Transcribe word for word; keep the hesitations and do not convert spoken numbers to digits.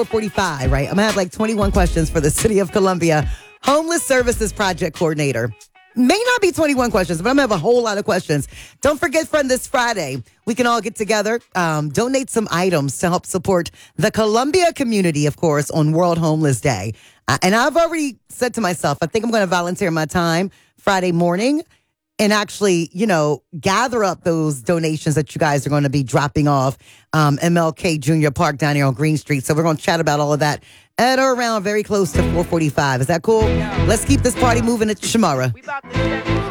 four forty-five, right? I'm going to have like twenty-one questions for the City of Columbia Homeless Services Project Coordinator. May not be twenty-one questions, but I'm going to have a whole lot of questions. Don't forget, friend, this Friday, we can all get together, um, donate some items to help support the Columbia community, of course, on World Homeless Day. Uh, and I've already said to myself, I think I'm going to volunteer my time Friday morning and actually, you know, gather up those donations that you guys are going to be dropping off um, M L K Junior Park down here on Green Street. So we're going to chat about all of that at or around very close to four forty-five. Is that cool? Let's keep this party moving at Shamara.